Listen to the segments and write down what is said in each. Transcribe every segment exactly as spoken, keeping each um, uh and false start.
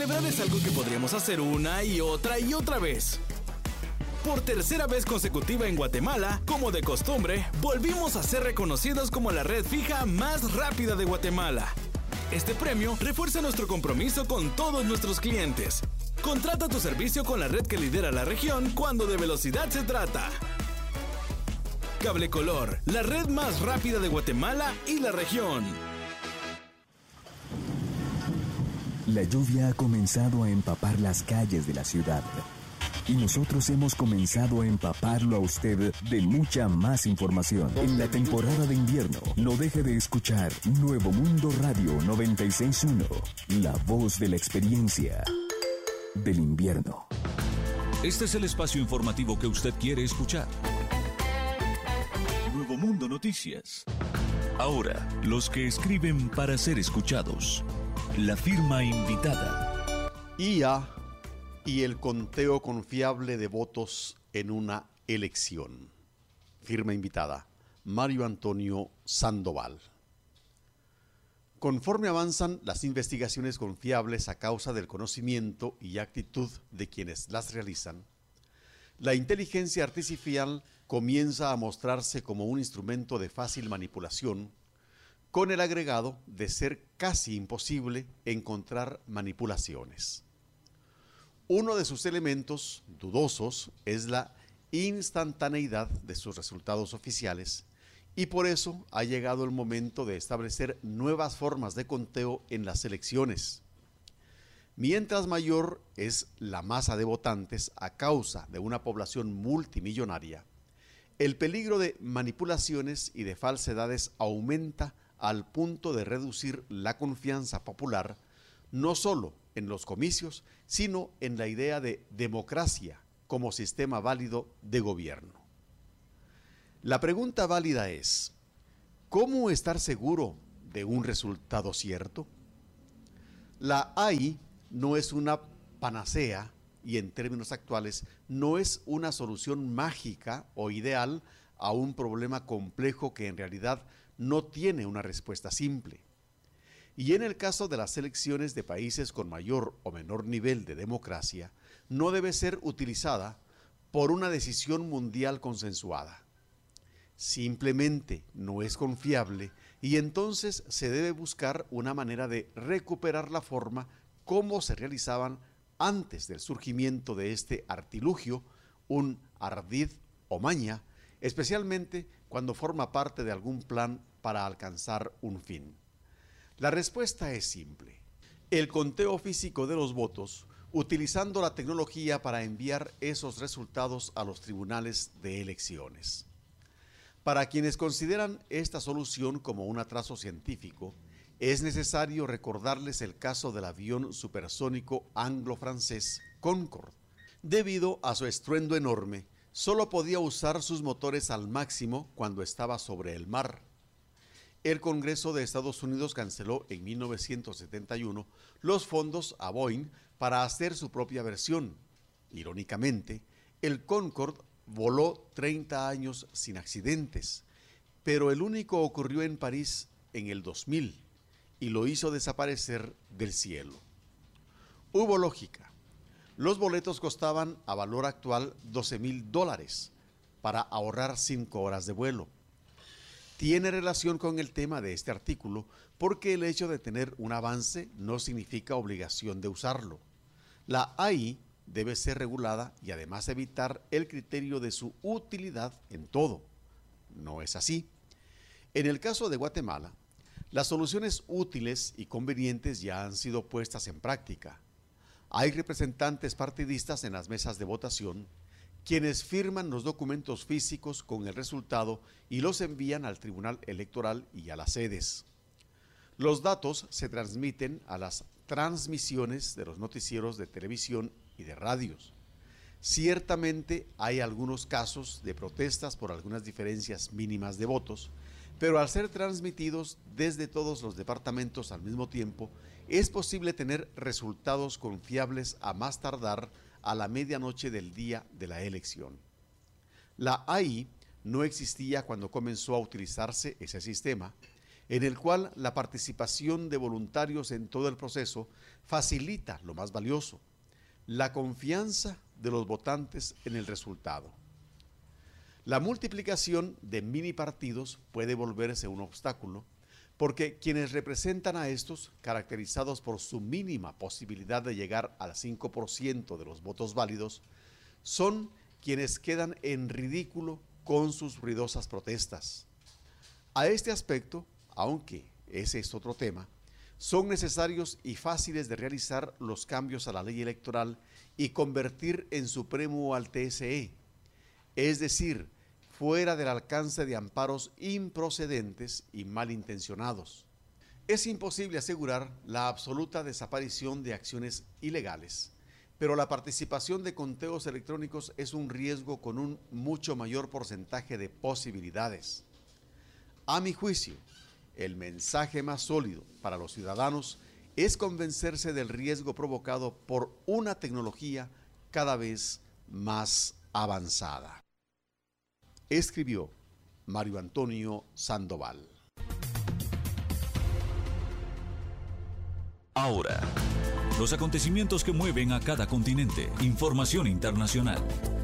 Celebrar es algo que podríamos hacer una y otra y otra vez. Por tercera vez consecutiva en Guatemala, como de costumbre, volvimos a ser reconocidos como la red fija más rápida de Guatemala. Este premio refuerza nuestro compromiso con todos nuestros clientes. Contrata tu servicio con la red que lidera la región cuando de velocidad se trata. Cable Color, la red más rápida de Guatemala y la región. La lluvia ha comenzado a empapar las calles de la ciudad. Y nosotros hemos comenzado a empaparlo a usted de mucha más información. En la temporada de invierno, no deje de escuchar Nuevo Mundo Radio noventa y seis punto uno, la voz de la experiencia del invierno. Este es el espacio informativo que usted quiere escuchar. Nuevo Mundo Noticias. Ahora, los que escriben para ser escuchados. La firma invitada. I A y el conteo confiable de votos en una elección. Firma invitada, Mario Antonio Sandoval. Conforme avanzan las investigaciones confiables a causa del conocimiento y actitud de quienes las realizan, la inteligencia artificial comienza a mostrarse como un instrumento de fácil manipulación, con el agregado de ser casi imposible encontrar manipulaciones. Uno de sus elementos dudosos es la instantaneidad de sus resultados oficiales y por eso ha llegado el momento de establecer nuevas formas de conteo en las elecciones. Mientras mayor es la masa de votantes a causa de una población multimillonaria, el peligro de manipulaciones y de falsedades aumenta al punto de reducir la confianza popular no solo en los comicios, sino en la idea de democracia como sistema válido de gobierno. La pregunta válida es, ¿cómo estar seguro de un resultado cierto? La A I no es una panacea y en términos actuales no es una solución mágica o ideal a un problema complejo que en realidad no tiene una respuesta simple. Y en el caso de las elecciones de países con mayor o menor nivel de democracia, no debe ser utilizada por una decisión mundial consensuada. Simplemente no es confiable y entonces se debe buscar una manera de recuperar la forma como se realizaban antes del surgimiento de este artilugio, un ardid o maña, especialmente cuando forma parte de algún plan para alcanzar un fin. La respuesta es simple. El conteo físico de los votos, utilizando la tecnología para enviar esos resultados a los tribunales de elecciones. Para quienes consideran esta solución como un atraso científico, es necesario recordarles el caso del avión supersónico anglo-francés Concorde. Debido a su estruendo enorme, solo podía usar sus motores al máximo cuando estaba sobre el mar. El Congreso de Estados Unidos canceló en mil novecientos setenta y uno los fondos a Boeing para hacer su propia versión. Irónicamente, el Concorde voló treinta años sin accidentes, pero el único ocurrió en París en el dos mil y lo hizo desaparecer del cielo. Hubo lógica. Los boletos costaban a valor actual doce mil dólares para ahorrar cinco horas de vuelo. Tiene relación con el tema de este artículo porque el hecho de tener un avance no significa obligación de usarlo. La A I debe ser regulada y además evitar el criterio de su utilidad en todo. No es así. En el caso de Guatemala, las soluciones útiles y convenientes ya han sido puestas en práctica. Hay representantes partidistas en las mesas de votación quienes firman los documentos físicos con el resultado y los envían al Tribunal Electoral y a las sedes. Los datos se transmiten a las transmisiones de los noticieros de televisión y de radios. Ciertamente hay algunos casos de protestas por algunas diferencias mínimas de votos, pero al ser transmitidos desde todos los departamentos al mismo tiempo, es posible tener resultados confiables a más tardar a la medianoche del día de la elección. La A I no existía cuando comenzó a utilizarse ese sistema, en el cual la participación de voluntarios en todo el proceso facilita lo más valioso, la confianza de los votantes en el resultado. La multiplicación de mini partidos puede volverse un obstáculo, porque quienes representan a estos, caracterizados por su mínima posibilidad de llegar al cinco por ciento de los votos válidos, son quienes quedan en ridículo con sus ruidosas protestas. A este aspecto, aunque ese es otro tema, son necesarios y fáciles de realizar los cambios a la ley electoral y convertir en supremo al T S E, es decir, fuera del alcance de amparos improcedentes y malintencionados. Es imposible asegurar la absoluta desaparición de acciones ilegales, pero la participación de conteos electrónicos es un riesgo con un mucho mayor porcentaje de posibilidades. A mi juicio, el mensaje más sólido para los ciudadanos es convencerse del riesgo provocado por una tecnología cada vez más avanzada. Escribió Mario Antonio Sandoval. Ahora, los acontecimientos que mueven a cada continente. Información internacional.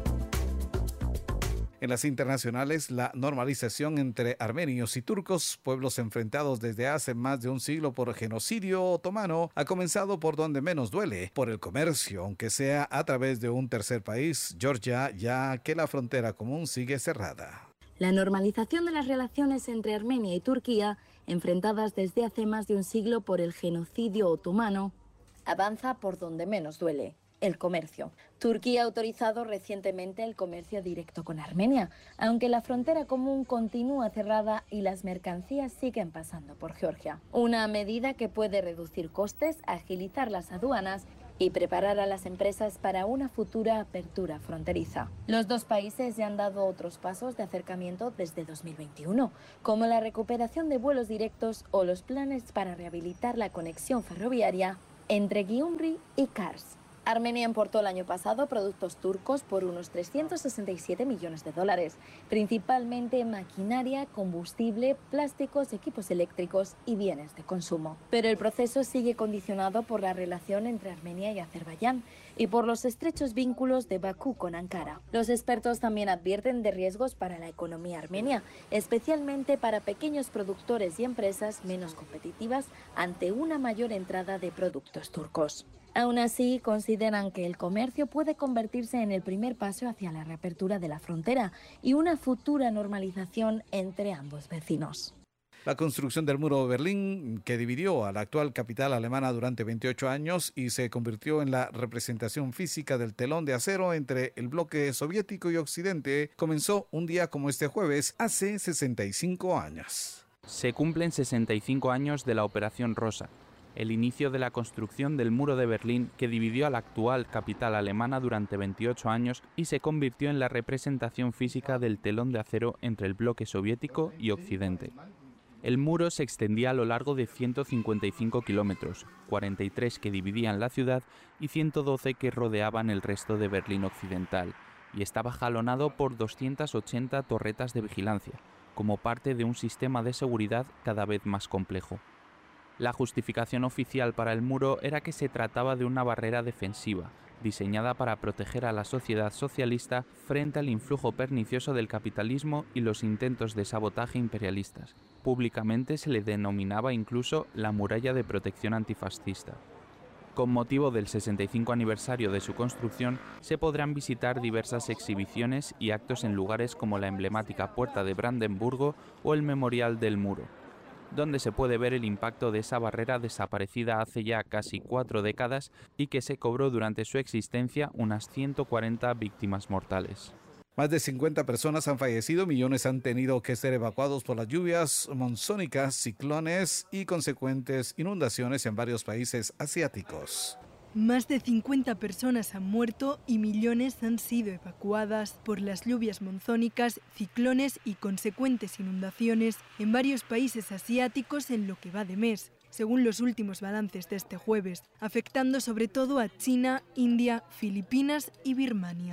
En las internacionales, la normalización entre armenios y turcos, pueblos enfrentados desde hace más de un siglo por genocidio otomano, ha comenzado por donde menos duele, por el comercio, aunque sea a través de un tercer país, Georgia, ya que la frontera común sigue cerrada. La normalización de las relaciones entre Armenia y Turquía, enfrentadas desde hace más de un siglo por el genocidio otomano, avanza por donde menos duele. El comercio. Turquía ha autorizado recientemente el comercio directo con Armenia, aunque la frontera común continúa cerrada y las mercancías siguen pasando por Georgia. Una medida que puede reducir costes, agilizar las aduanas y preparar a las empresas para una futura apertura fronteriza. Los dos países ya han dado otros pasos de acercamiento desde dos mil veintiuno, como la recuperación de vuelos directos o los planes para rehabilitar la conexión ferroviaria entre Gyumri y Kars. Armenia importó el año pasado productos turcos por unos trescientos sesenta y siete millones de dólares, principalmente maquinaria, combustible, plásticos, equipos eléctricos y bienes de consumo. Pero el proceso sigue condicionado por la relación entre Armenia y Azerbaiyán y por los estrechos vínculos de Bakú con Ankara. Los expertos también advierten de riesgos para la economía armenia, especialmente para pequeños productores y empresas menos competitivas ante una mayor entrada de productos turcos. Aún así, consideran que el comercio puede convertirse en el primer paso hacia la reapertura de la frontera y una futura normalización entre ambos vecinos. La construcción del muro de Berlín, que dividió a la actual capital alemana durante veintiocho años y se convirtió en la representación física del telón de acero entre el bloque soviético y Occidente, comenzó un día como este jueves, hace sesenta y cinco años. Se cumplen sesenta y cinco años de la Operación Rosa, el inicio de la construcción del muro de Berlín que dividió a la actual capital alemana durante veintiocho años y se convirtió en la representación física del telón de acero entre el bloque soviético y Occidente. El muro se extendía a lo largo de ciento cincuenta y cinco kilómetros, cuarenta y tres que dividían la ciudad y ciento doce que rodeaban el resto de Berlín occidental, y estaba jalonado por doscientas ochenta torretas de vigilancia, como parte de un sistema de seguridad cada vez más complejo. La justificación oficial para el muro era que se trataba de una barrera defensiva, diseñada para proteger a la sociedad socialista frente al influjo pernicioso del capitalismo y los intentos de sabotaje imperialistas. Públicamente se le denominaba incluso la muralla de protección antifascista. Con motivo del sesenta y cinco aniversario de su construcción, se podrán visitar diversas exhibiciones y actos en lugares como la emblemática Puerta de Brandenburgo o el Memorial del Muro, donde se puede ver el impacto de esa barrera desaparecida hace ya casi cuatro décadas y que se cobró durante su existencia unas ciento cuarenta víctimas mortales. Más de cincuenta personas han fallecido, millones han tenido que ser evacuados por las lluvias monzónicas, ciclones y consecuentes inundaciones en varios países asiáticos. Más de cincuenta personas han muerto y millones han sido evacuadas por las lluvias monzónicas, ciclones y consecuentes inundaciones en varios países asiáticos en lo que va de mes, según los últimos balances de este jueves, afectando sobre todo a China, India, Filipinas y Birmania.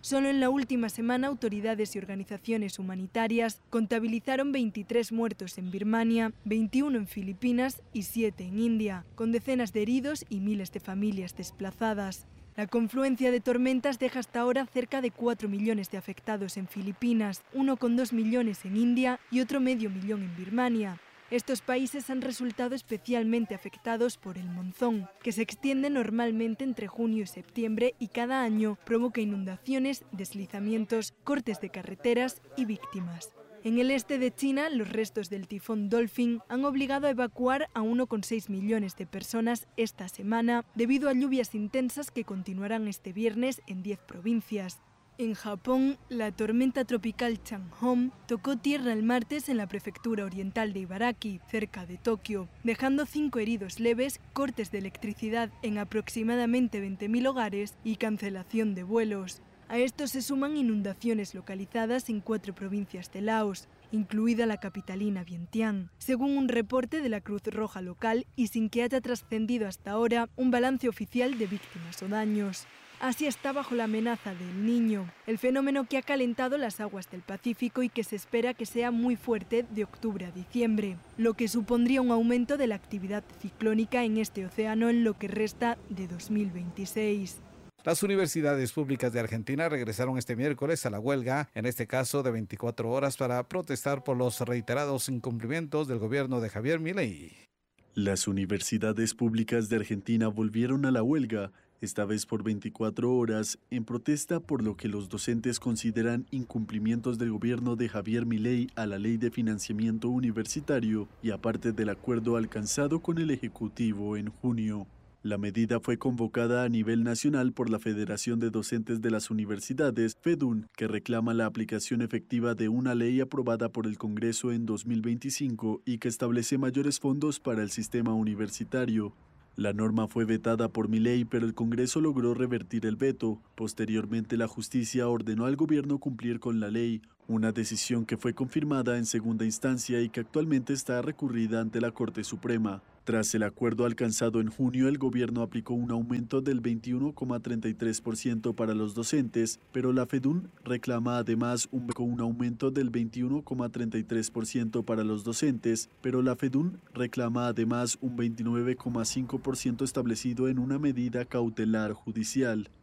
Solo en la última semana, autoridades y organizaciones humanitarias contabilizaron veintitrés muertos en Birmania, veintiuno en Filipinas y siete en India, con decenas de heridos y miles de familias desplazadas. La confluencia de tormentas deja hasta ahora cerca de cuatro millones de afectados en Filipinas, uno coma dos millones en India y otro medio millón en Birmania. Estos países han resultado especialmente afectados por el monzón, que se extiende normalmente entre junio y septiembre y cada año provoca inundaciones, deslizamientos, cortes de carreteras y víctimas. En el este de China, los restos del tifón Dolphin han obligado a evacuar a uno coma seis millones de personas esta semana debido a lluvias intensas que continuarán este viernes en diez provincias. En Japón, la tormenta tropical Changhong tocó tierra el martes en la prefectura oriental de Ibaraki, cerca de Tokio, dejando cinco heridos leves, cortes de electricidad en aproximadamente veinte mil hogares y cancelación de vuelos. A esto se suman inundaciones localizadas en cuatro provincias de Laos, incluida la capitalina Vientiane, según un reporte de la Cruz Roja local y sin que haya trascendido hasta ahora un balance oficial de víctimas o daños. Asia está bajo la amenaza del Niño, el fenómeno que ha calentado las aguas del Pacífico y que se espera que sea muy fuerte de octubre a diciembre, lo que supondría un aumento de la actividad ciclónica en este océano en lo que resta de dos mil veintiséis. Las universidades públicas de Argentina regresaron este miércoles a la huelga, en este caso de veinticuatro horas, para protestar por los reiterados incumplimientos del gobierno de Javier Milei. Las universidades públicas de Argentina volvieron a la huelga, esta vez por veinticuatro horas, en protesta por lo que los docentes consideran incumplimientos del gobierno de Javier Milei a la Ley de Financiamiento Universitario y aparte del acuerdo alcanzado con el Ejecutivo en junio. La medida fue convocada a nivel nacional por la Federación de Docentes de las Universidades, FEDUN, que reclama la aplicación efectiva de una ley aprobada por el Congreso en dos mil veinticinco y que establece mayores fondos para el sistema universitario. La norma fue vetada por Milei, pero el Congreso logró revertir el veto. Posteriormente, la justicia ordenó al gobierno cumplir con la ley, una decisión que fue confirmada en segunda instancia y que actualmente está recurrida ante la Corte Suprema. Tras el acuerdo alcanzado en junio, el gobierno aplicó un aumento del veintiuno coma treinta y tres por ciento para los docentes, pero la FEDUN reclama además un, un aumento del veintiuno coma treinta y tres por ciento para los docentes, pero la FEDUN reclama además un veintinueve coma cinco por ciento establecido en una medida cautelar judicial.